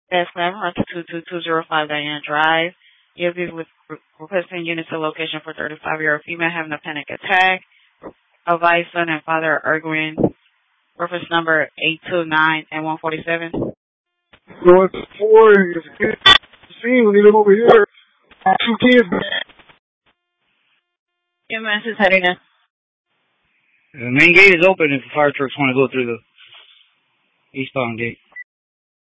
That's 7-22205 Diane Drive. You'll be requesting units to location for 35-year-old female having a panic attack. Advice son and father are arguing. Reference number 829 and 147. So it's 4 and it's a kid scene when you live over here. 2 kids. Your man is heading in. The main gate is open if the fire trucks want to go through the eastbound gate.